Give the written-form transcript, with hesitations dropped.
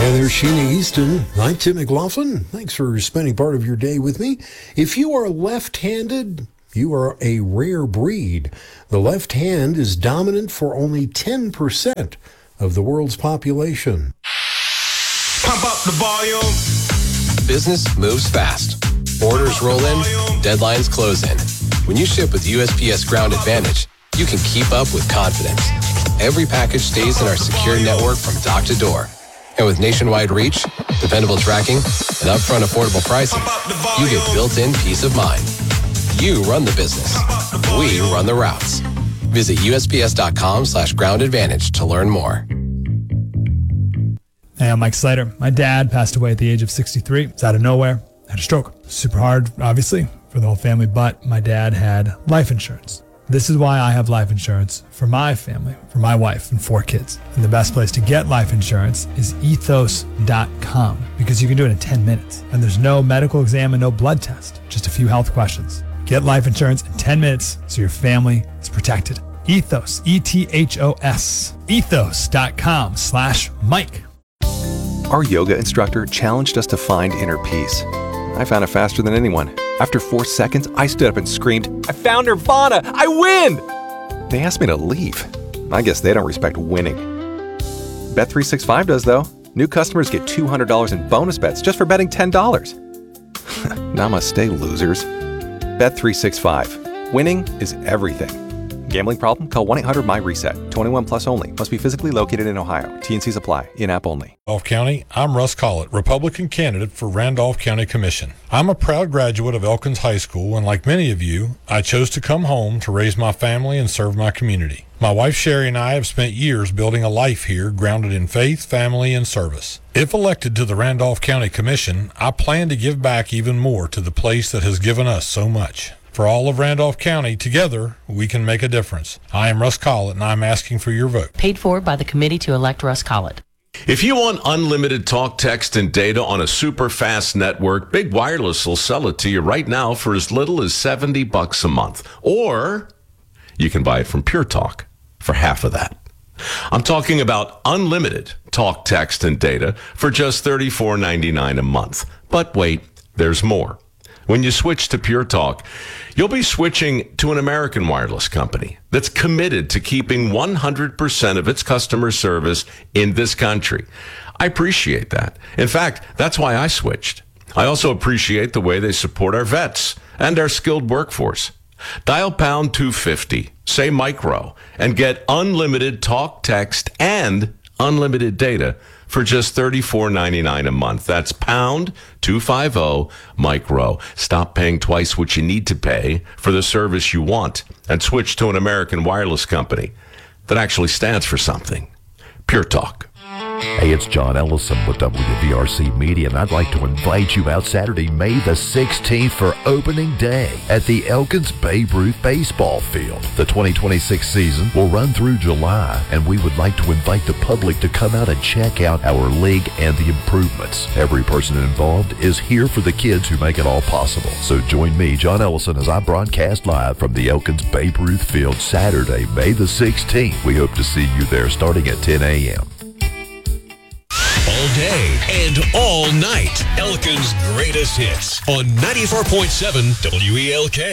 And there's Sheena Easton. I'm Tim McLaughlin. Thanks for spending part of your day with me. If you are left-handed, you are a rare breed. The left hand is dominant for only 10% of the world's population. Pump up the volume. Business moves fast. Orders roll in, deadlines close in. When you ship with USPS Ground Advantage, you can keep up with confidence. Every package stays in our secure network from dock to door. And with nationwide reach, dependable tracking, and upfront affordable pricing, you get built-in peace of mind. You run the business. We run the routes. Visit USPS.com/Ground Advantage to learn more. Hey, I'm Mike Slater. My dad passed away at the age of 63. It's out of nowhere. Had a stroke. Super hard, obviously, for the whole family, but my dad had life insurance. This is why I have life insurance for my family, for my wife and 4 kids. And the best place to get life insurance is ethos.com, because you can do it in 10 minutes. And there's no medical exam and no blood test, just a few health questions. Get life insurance in 10 minutes so your family is protected. Ethos, ETHOS, ethos.com/Mike. Our yoga instructor challenged us to find inner peace. I found it faster than anyone. After 4 seconds, I stood up and screamed, "I found Nirvana! I win!" They asked me to leave. I guess they don't respect winning. Bet365 does, though. New customers get $200 in bonus bets just for betting $10. Namaste, losers. Bet365. Winning is everything. Gambling problem? Call 1-800-MY-RESET. 21 plus only. Must be physically located in Ohio. T&Cs apply. In-app only. Randolph County, I'm Russ Collett, Republican candidate for Randolph County Commission. I'm a proud graduate of Elkins High School, and like many of you, I chose to come home to raise my family and serve my community. My wife Sherry and I have spent years building a life here grounded in faith, family, and service. If elected to the Randolph County Commission, I plan to give back even more to the place that has given us so much. For all of Randolph County, together, we can make a difference. I am Russ Collett, and I'm asking for your vote. Paid for by the committee to elect Russ Collett. If you want unlimited talk, text, and data on a super fast network, Big Wireless will sell it to you right now for as little as $70 a month. Or you can buy it from Pure Talk for half of that. I'm talking about unlimited talk, text, and data for just $34.99 a month. But wait, there's more. When you switch to Pure Talk, you'll be switching to an American wireless company that's committed to keeping 100% of its customer service in this country. I appreciate that. In fact, that's why I switched. I also appreciate the way they support our vets and our skilled workforce. Dial pound 250, say micro, and get unlimited talk, text, and unlimited data for just $34.99 a month. That's pound 250 micro. Stop paying twice what you need to pay for the service you want and switch to an American wireless company that actually stands for something. Pure Talk. Hey, it's John Ellison with WVRC Media, and I'd like to invite you out Saturday, May the 16th for opening day at the Elkins Babe Ruth Baseball Field. The 2026 season will run through July, and we would like to invite the public to come out and check out our league and the improvements. Every person involved is here for the kids who make it all possible. So join me, John Ellison, as I broadcast live from the Elkins Babe Ruth Field Saturday, May the 16th. We hope to see you there starting at 10 a.m. All day and all night. Elkins' greatest hits on 94.7 WELK.